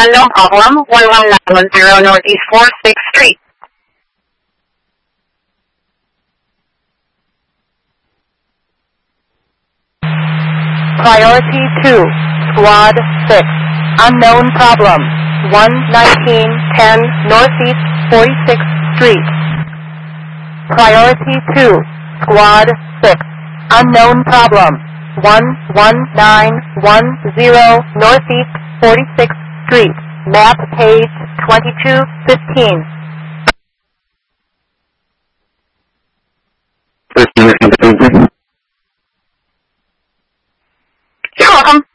unknown problem, 11910 Northeast 46th Street. Priority 2, Squad 6, unknown problem, 11910 Northeast 46th Street. Priority 2, Squad 6, unknown problem, 11910 Northeast 46th Street, map page 2215. You're welcome.